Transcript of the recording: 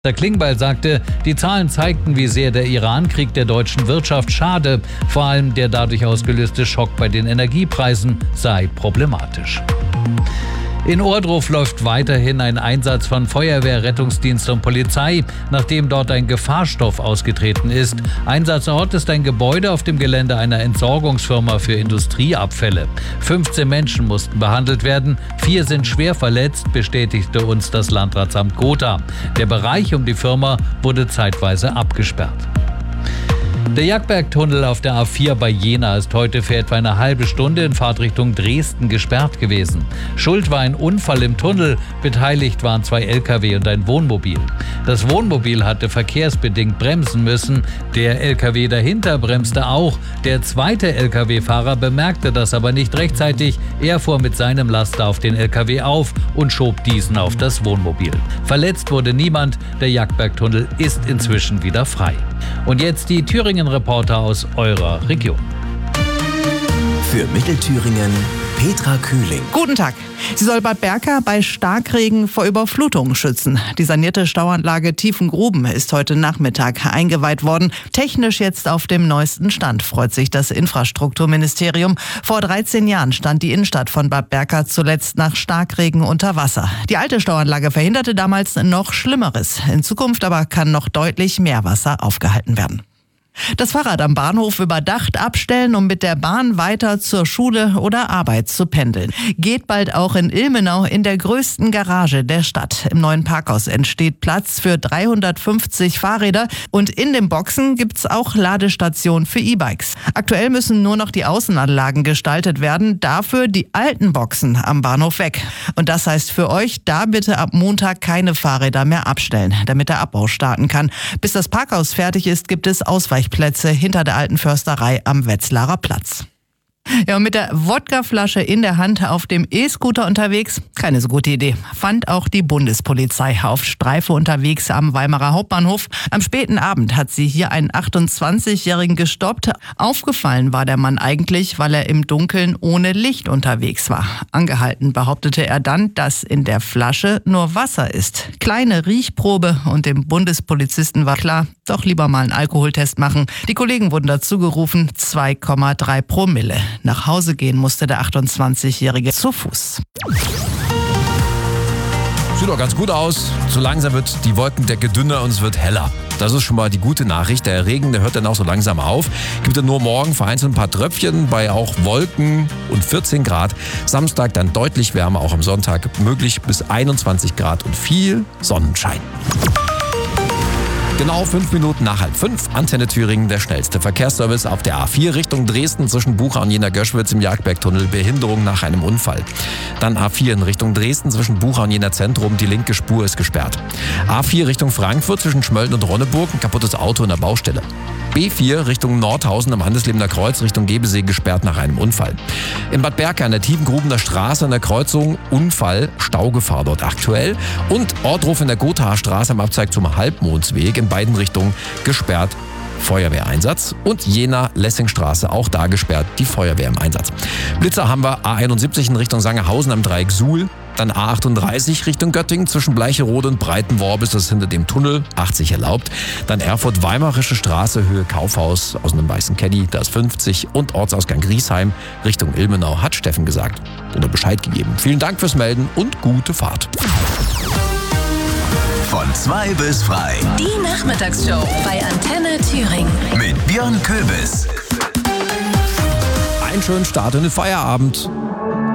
Herr Klingbeil sagte, die Zahlen zeigten, wie sehr der Iran-Krieg der deutschen Wirtschaft schade. Vor allem der dadurch ausgelöste Schock bei den Energiepreisen sei problematisch. In Ohrdruf läuft weiterhin ein Einsatz von Feuerwehr, Rettungsdienst und Polizei, nachdem dort ein Gefahrstoff ausgetreten ist. Einsatzort ist ein Gebäude auf dem Gelände einer Entsorgungsfirma für Industrieabfälle. 15 Menschen mussten behandelt werden, 4 sind schwer verletzt, bestätigte uns das Landratsamt Gotha. Der Bereich um die Firma wurde zeitweise abgesperrt. Der Jagdbergtunnel auf der A4 bei Jena ist heute für etwa eine halbe Stunde in Fahrtrichtung Dresden gesperrt gewesen. Schuld war ein Unfall im Tunnel, beteiligt waren 2 Lkw und ein Wohnmobil. Das Wohnmobil hatte verkehrsbedingt bremsen müssen, der Lkw dahinter bremste auch. Der zweite Lkw-Fahrer bemerkte das aber nicht rechtzeitig. Er fuhr mit seinem Laster auf den Lkw auf und schob diesen auf das Wohnmobil. Verletzt wurde niemand, der Jagdbergtunnel ist inzwischen wieder frei. Und jetzt die Thüringen-Reporter aus eurer Region. Für Mittelthüringen Petra Kühling. Guten Tag. Sie soll Bad Berka bei Starkregen vor Überflutungen schützen. Die sanierte Stauanlage Tiefengruben ist heute Nachmittag eingeweiht worden. Technisch jetzt auf dem neuesten Stand, freut sich das Infrastrukturministerium. Vor 13 Jahren stand die Innenstadt von Bad Berka zuletzt nach Starkregen unter Wasser. Die alte Stauanlage verhinderte damals noch Schlimmeres. In Zukunft aber kann noch deutlich mehr Wasser aufgehalten werden. Das Fahrrad am Bahnhof überdacht abstellen, um mit der Bahn weiter zur Schule oder Arbeit zu pendeln. Geht bald auch in Ilmenau in der größten Garage der Stadt. Im neuen Parkhaus entsteht Platz für 350 Fahrräder und in den Boxen gibt's auch Ladestationen für E-Bikes. Aktuell müssen nur noch die Außenanlagen gestaltet werden, dafür die alten Boxen am Bahnhof weg. Und das heißt für euch, da bitte ab Montag keine Fahrräder mehr abstellen, damit der Abbau starten kann. Bis das Parkhaus fertig ist, gibt es Ausweichplätze hinter der alten Försterei am Wetzlarer Platz. Ja, und mit der Wodkaflasche in der Hand auf dem E-Scooter unterwegs, keine so gute Idee. Fand auch die Bundespolizei auf Streife unterwegs am Weimarer Hauptbahnhof. Am späten Abend hat sie hier einen 28-Jährigen gestoppt. Aufgefallen war der Mann eigentlich, weil er im Dunkeln ohne Licht unterwegs war. Angehalten behauptete er dann, dass in der Flasche nur Wasser ist. Kleine Riechprobe und dem Bundespolizisten war klar, doch lieber mal einen Alkoholtest machen. Die Kollegen wurden dazu gerufen, 2,3 Promille. Nach Hause gehen musste der 28-Jährige zu Fuß. Sieht doch ganz gut aus. So langsam wird die Wolkendecke dünner und es wird heller. Das ist schon mal die gute Nachricht. Der Regen, der hört dann auch so langsam auf. Gibt dann nur morgen vereinzelt ein paar Tröpfchen bei auch Wolken und 14 Grad. Samstag dann deutlich wärmer, auch am Sonntag möglich bis 21 Grad und viel Sonnenschein. Genau 5 Minuten nach 4:30, Antenne Thüringen, der schnellste Verkehrsservice auf der A4 Richtung Dresden zwischen Bucha und Jena-Göschwitz im Jagdbergtunnel, Behinderung nach einem Unfall. Dann A4 in Richtung Dresden zwischen Bucha und Jena Zentrum, die linke Spur ist gesperrt. A4 Richtung Frankfurt zwischen Schmölln und Ronneburg, ein kaputtes Auto in der Baustelle. B4 Richtung Nordhausen am Handelslebener Kreuz Richtung Gebesee gesperrt nach einem Unfall. In Bad Berka an der Tiefengrubener Straße an der Kreuzung Unfall, Staugefahr dort aktuell. Und Ohrdruf in der Gothaer Straße am Abzweig zum Halbmondsweg in beiden Richtungen gesperrt. Feuerwehreinsatz und Jena-Lessingstraße, auch da gesperrt, die Feuerwehr im Einsatz. Blitzer haben wir A71 in Richtung Sangerhausen am Dreieck Suhl, dann A38 Richtung Göttingen zwischen Bleicherode und Breitenworb ist das hinter dem Tunnel, 80 erlaubt. Dann Erfurt-Weimarische Straße, Höhe Kaufhaus aus einem weißen Caddy, da ist 50 und Ortsausgang Griesheim Richtung Ilmenau, hat Steffen gesagt oder Bescheid gegeben. Vielen Dank fürs Melden und gute Fahrt. Von 2 bis frei. Die Nachmittagsshow bei Antenne Thüringen. Mit Björn Köbis. Einen schönen Start in den Feierabend.